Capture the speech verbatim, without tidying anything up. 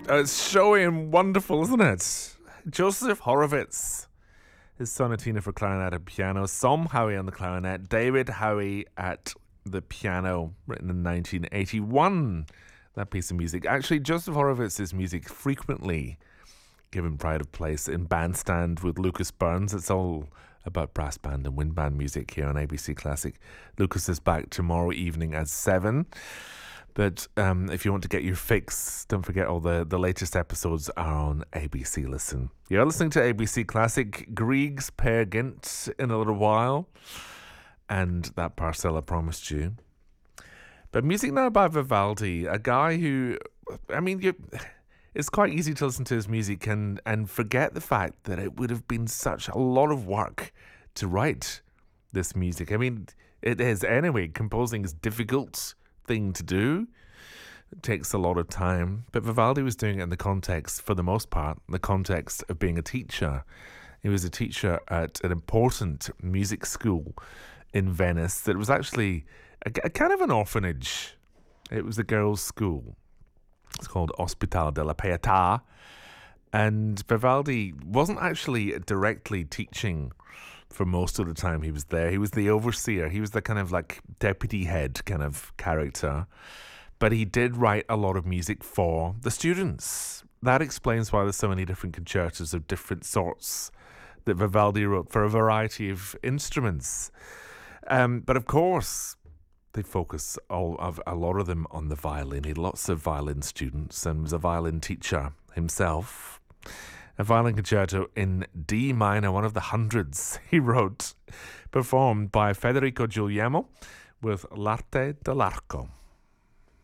Uh, it's showy and wonderful, isn't it? Joseph Horowitz, his sonatina for clarinet and piano, Som Howie on the clarinet, David Howie at the piano, written in nineteen eighty-one. That piece of music. Actually, Joseph Horowitz's music frequently given pride of place in Bandstand with Lucas Burns. It's all about brass band and wind band music here on A B C Classic. Lucas is back tomorrow evening at seven. But um, if you want to get your fix, don't forget all the, the latest episodes are on A B C Listen. You're listening to A B C Classic. Griegs Per Gynt in a little while. And that parcel I promised you. But music now by Vivaldi, a guy who, I mean, you, it's quite easy to listen to his music and, and forget the fact that it would have been such a lot of work to write this music. I mean, it is anyway. Composing is difficult thing to do. It takes a lot of time. But Vivaldi was doing it in the context, for the most part, the context of being a teacher. He was a teacher at an important music school in Venice that was actually a, a kind of an orphanage. It was a girls' school. It's called Ospedale della Pietà. And Vivaldi wasn't actually directly teaching for most of the time he was there. He was the overseer. He was the kind of like deputy head kind of character. But he did write a lot of music for the students. That explains why there's so many different concertos of different sorts that Vivaldi wrote for a variety of instruments. Um, but of course, they focus all of a lot of them on the violin. He had lots of violin students and was a violin teacher himself. A violin concerto in D minor, one of the hundreds he wrote, performed by Federico Guglielmo with L'Arte dell'Arco.